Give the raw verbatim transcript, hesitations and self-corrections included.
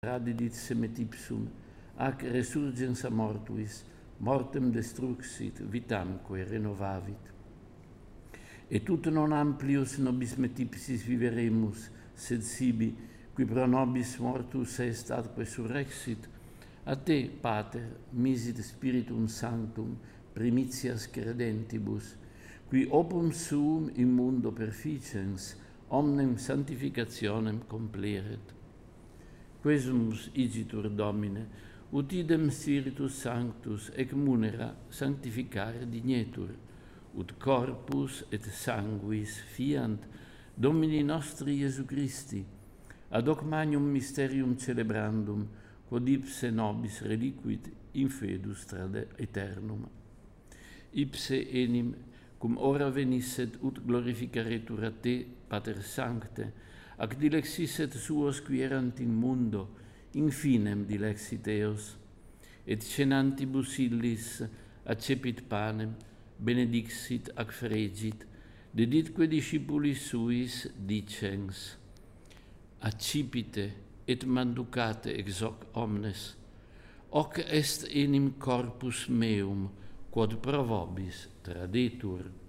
radidit semet ipsum, ac resurgens a mortuis, mortem destruxit, vitamque renovavit. Et ut non amplius nobis metipsis viveremus, sed sibi, qui pro nobis mortus est atque surrexit, a te, Pater, misit Spiritum Sanctum, primitias credentibus, qui opum suum in mundo perficens, omnem sanctificationem compleret. Quesumus igitur Domine, ut idem Spiritus Sanctus ec munera sanctificare dignetur, ut corpus et sanguis fiant Domini nostri Iesu Christi, ad hoc magnum mysterium celebrandum, quod ipse nobis reliquit in fedus trade aeternum. Ipse enim, cum ora venisset ut glorificaretur a te, Pater Sancte, ac dilexisset suos qui erant in mundo, infinem dilexit eos, et cenantibus illis accepit panem, benedixit ac fregit, deditque discipulis suis dicens, accipite et manducate ex hoc omnes, hoc est enim corpus meum, quod pro vobis tradetur.